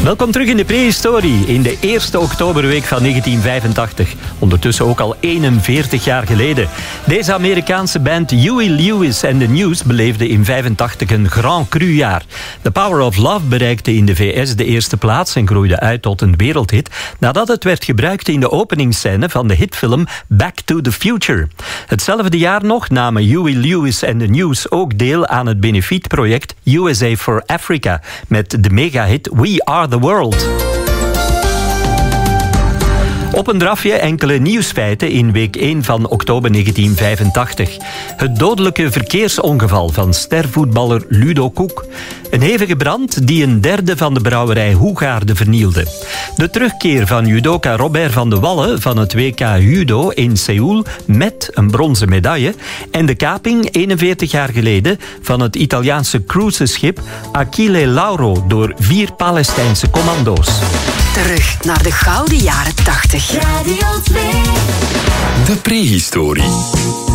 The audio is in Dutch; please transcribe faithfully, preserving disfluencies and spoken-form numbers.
Welkom terug in de prehistorie, in de eerste oktoberweek van negentien vijfentachtig. Ondertussen ook al eenenveertig jaar geleden. Deze Amerikaanse band Huey Lewis and the News beleefde in vijfentachtig een Grand Cru jaar. The Power of Love bereikte in de V S de eerste plaats en groeide uit tot een wereldhit nadat het werd gebruikt in de openingsscène van de hitfilm Back to the Future. Hetzelfde jaar nog namen Huey Lewis and the News ook deel aan het benefietproject U S A for Africa met de megahit We Are the World. Op een drafje enkele nieuwsfeiten in week één van oktober negentien vijfentachtig. Het dodelijke verkeersongeval van stervoetballer Ludo Koek. Een hevige brand die een derde van de brouwerij Hoegaarden vernielde. De terugkeer van judoka Robert van de Wallen van het W K Judo in Seoul met een bronzen medaille. En de kaping eenenveertig jaar geleden van het Italiaanse cruiseschip Achille Lauro door vier Palestijnse commando's. Terug naar de gouden jaren tachtig. Radio twee. De prehistorie.